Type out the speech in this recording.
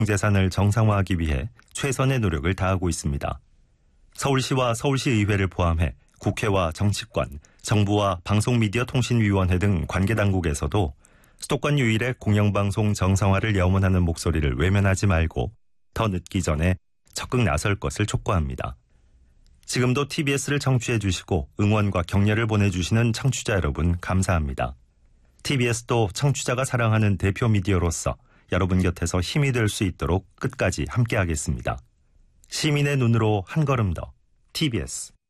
재산을 정상화하기 위해 최선의 노력을 다하고 있습니다. 서울시와 서울시의회를 포함해 국회와 정치권, 정부와 방송미디어통신위원회 등 관계당국에서도 수도권 유일의 공영방송 정상화를 염원하는 목소리를 외면하지 말고 더 늦기 전에 적극 나설 것을 촉구합니다. 지금도 TBS를 청취해 주시고 응원과 격려를 보내주시는 청취자 여러분 감사합니다. TBS도 청취자가 사랑하는 대표 미디어로서 여러분 곁에서 힘이 될 수 있도록 끝까지 함께하겠습니다. 시민의 눈으로 한 걸음 더 TBS